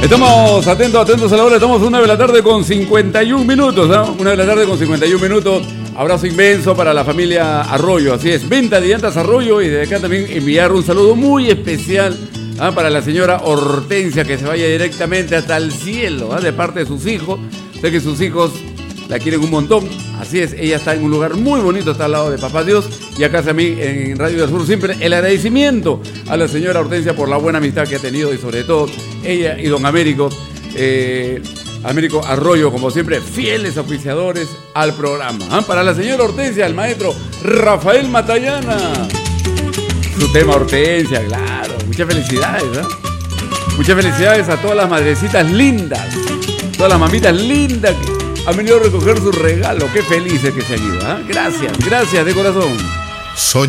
Estamos atentos a la hora. Estamos 1 de la tarde con 51 minutos, ¿no? 1 de la tarde con 51 minutos. Abrazo inmenso para la familia Arroyo. Así es, venta de llantas Arroyo. Y desde acá también enviar un saludo muy especial para la señora Hortensia, que se vaya directamente hasta el cielo, de parte de sus hijos. Sé que sus hijos la quieren un montón. Así es, ella está en un lugar muy bonito, está al lado de Papá Dios. Y acá también en Radio del Sur siempre el agradecimiento a la señora Hortensia por la buena amistad que ha tenido, y sobre todo ella y don Américo Arroyo, como siempre, fieles oficiadores al programa. Para la señora Hortensia, el maestro Rafael Matallana. Su tema Hortensia, claro. Muchas felicidades, Muchas felicidades a todas las madrecitas lindas, todas las mamitas lindas que han venido a recoger su regalo. Qué felices que se han ido. Gracias de corazón.